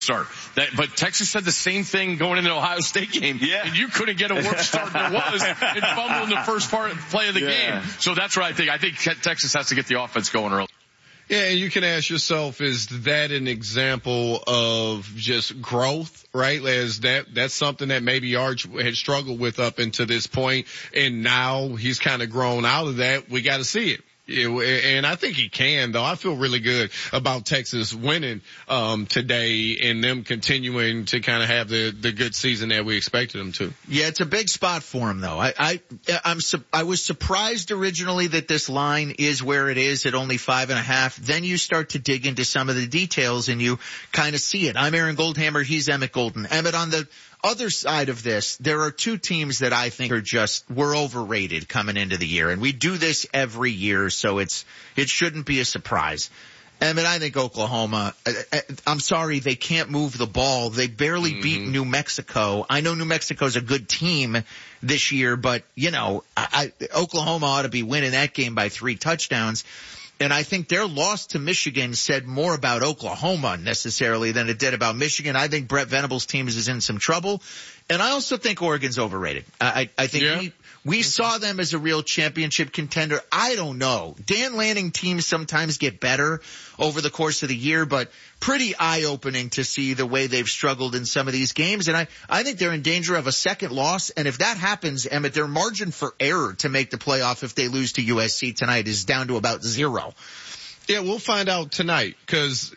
start. But Texas said the same thing going into the Ohio State game. Yeah. And you couldn't get a worse start than it was and fumble in the first play of the game. So that's what I think. I think Texas has to get the offense going early. Yeah, and you can ask yourself, is that an example of just growth, right? That's something that maybe Arch had struggled with up until this point, and now he's kind of grown out of that. We got to see it. And I think he can, though. I feel really good about Texas winning today and them continuing to kind of have the good season that we expected them to. Yeah, it's a big spot for him, though. I was surprised originally that this line is where it is at only 5.5. Then you start to dig into some of the details and you kind of see it. I'm Aaron Goldhammer. He's Emmett Golden. Emmett, on the other side of this, there are two teams that I think we're overrated coming into the year. And we do this every year, so it shouldn't be a surprise. I mean, I think Oklahoma, I'm sorry, they can't move the ball. They barely beat New Mexico. I know New Mexico's a good team this year, but, Oklahoma ought to be winning that game by 3 touchdowns. And I think their loss to Michigan said more about Oklahoma necessarily than it did about Michigan. I think Brett Venables' team is in some trouble. And I also think Oregon's overrated. I think we saw them as a real championship contender. I don't know. Dan Lanning teams sometimes get better over the course of the year, but pretty eye-opening to see the way they've struggled in some of these games. And I think they're in danger of a second loss. And if that happens, Emmett, their margin for error to make the playoff if they lose to USC tonight is down to about 0. Yeah, we'll find out tonight because,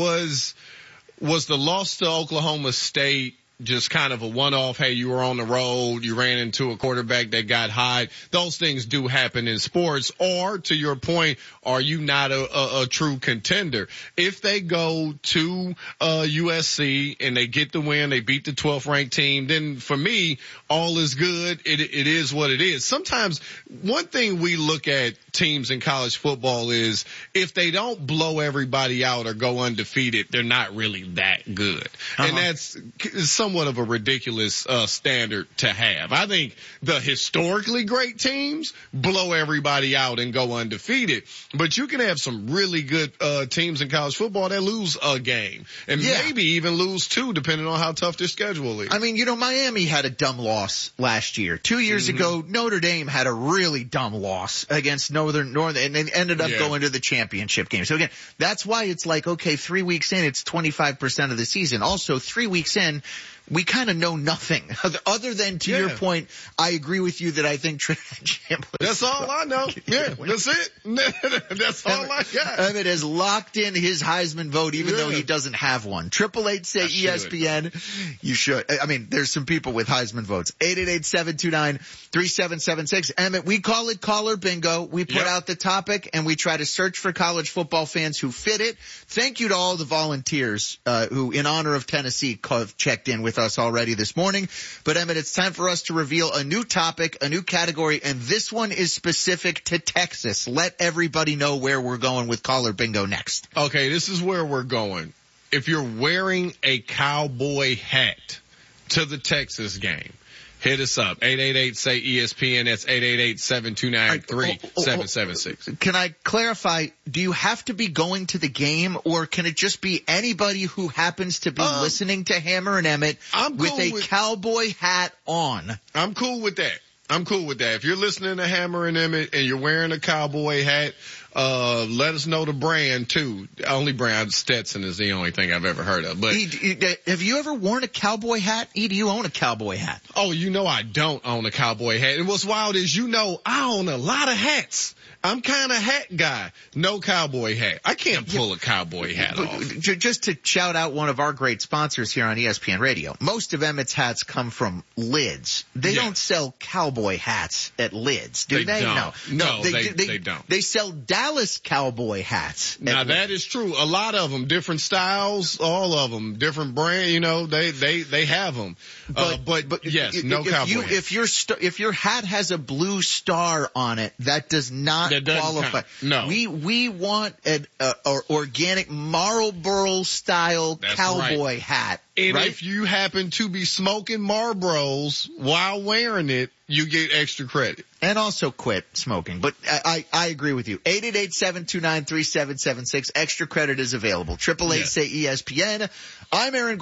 was the loss to Oklahoma State just kind of a one-off? Hey, you were on the road, you ran into a quarterback that got hot. Those things do happen in sports. Or, to your point, are you not a true contender? If they go to USC and they get the win, they beat the 12th ranked team, then for me, all is good. It is what it is. Sometimes one thing we look at teams in college football is if they don't blow everybody out or go undefeated, they're not really that good. And that's somewhat of a ridiculous standard to have. I think the historically great teams blow everybody out and go undefeated, but you can have some really good teams in college football that lose a game and maybe even lose 2 depending on how tough their schedule is. I mean, Miami had a dumb loss last year. 2 years ago, Notre Dame had a really dumb loss against Northern, and they ended up going to the championship game. So again, that's why it's like, okay, 3 weeks in, it's 25% of the season. Also, 3 weeks in, we kind of know nothing other than, to your point, I agree with you that I think Trinidad Chambliss. That's all I know. Yeah, that's it. That's all I got. Emmett has locked in his Heisman vote even though he doesn't have one. 888 say ESPN. You should. I mean, there's some people with Heisman votes. 888-729-3776. Emmett, we call it Caller Bingo. We put out the topic and we try to search for college football fans who fit it. Thank you to all the volunteers who, in honor of Tennessee, have checked in with us already this morning. But Emmett, it's time for us to reveal a new topic, a new category, and this one is specific to Texas. Let everybody know where we're going with Caller Bingo next. Okay, this is where we're going. If you're wearing a cowboy hat to the Texas game, hit us up. 888-SAY-ESPN. That's 888-729-3776. Can I clarify, do you have to be going to the game, or can it just be anybody who happens to be listening to Hammer and Emmett with a cowboy hat on? I'm cool with that. If you're listening to Hammer and Emmett and you're wearing a cowboy hat, let us know the brand too. The only brand, Stetson, is the only thing I've ever heard of. But have you ever worn a cowboy hat? Do you own a cowboy hat? Oh, I don't own a cowboy hat. And what's wild is, I own a lot of hats. I'm kind of hat guy. No cowboy hat. I can't pull a cowboy hat off. Just to shout out one of our great sponsors here on ESPN Radio. Most of Emmett's hats come from Lids. They don't sell cowboy hats at Lids, do they? Don't. No, they don't. They sell Dallas cowboy hats. Now that is true. A lot of them, different styles, all of them, different brand. They have them. But yes, no cowboy hat. If your hat has a blue star on it, that does not qualify. No. We want an organic Marlboro-style cowboy hat. And right? if you happen to be smoking Marlboros while wearing it, you get extra credit. And also quit smoking. But I agree with you. 888-729-3776. Extra credit is available. 888-SAY-ESPN. I'm Aaron